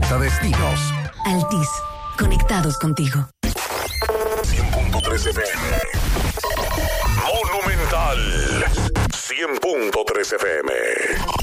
50 destinos. Altis, conectados contigo. 100.3 FM. Monumental. 100.3 FM.